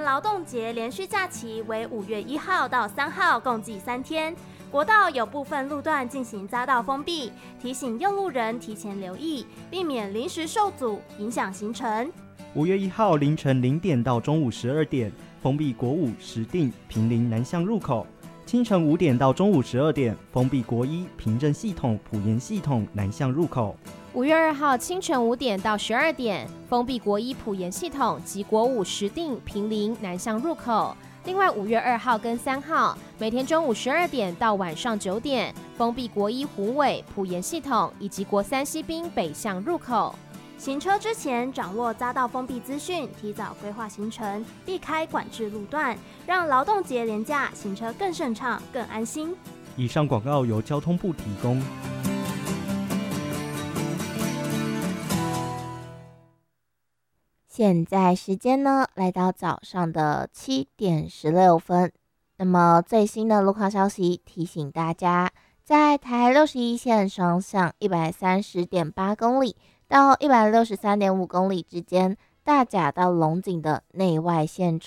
劳动节连续假期为5月1号到3号，共计3天。国道有部分路段进行匝道封闭，提醒用路人提前留意，避免临时受阻，影响行程。 5月1号凌晨0点到中午12点，封闭国5石碇坪林南向入口；清晨5点到中午12点，封闭国1平镇系统埔盐系统南向入口。 5月2号清晨5点到12点，封闭国1埔盐系统及国5石碇坪林南向入口。另外5月2号跟3号，每天中午12点到晚上9点，封闭国1虎尾埔盐系统以及国3西滨北向入口。 行车之前掌握匝道封闭资讯，提早规划行程，避开管制路段，让劳动节连假行车更顺畅、更安心。 以上广告由交通部提供。 现在时间呢，来到早上的7点16分。那么最新的路况消息提醒大家，在台61线双向130.8公里到163.5公里之间，大甲到龙井的内外线